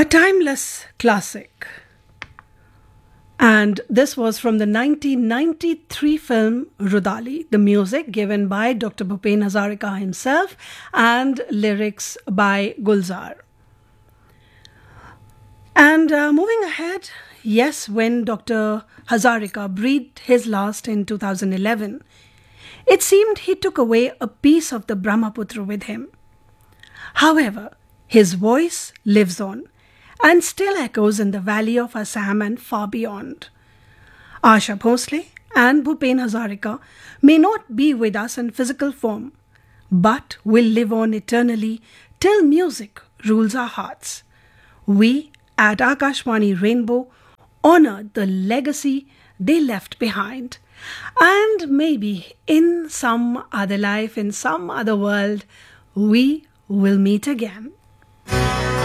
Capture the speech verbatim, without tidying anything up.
timeless classic. And this was from the nineteen ninety-three film Rudali, the music given by Doctor Bhupen Hazarika himself and lyrics by Gulzar. And uh, moving ahead, yes, when Doctor Hazarika breathed his last in two thousand eleven, it seemed he took away a piece of the Brahmaputra with him. However, his voice lives on and still echoes in the valley of Assam and far beyond. Asha Bhosle and Bhupen Hazarika may not be with us in physical form, but will live on eternally till music rules our hearts. We at Akashvani Rainbow honor the legacy they left behind, and maybe in some other life, in some other world, we will meet again.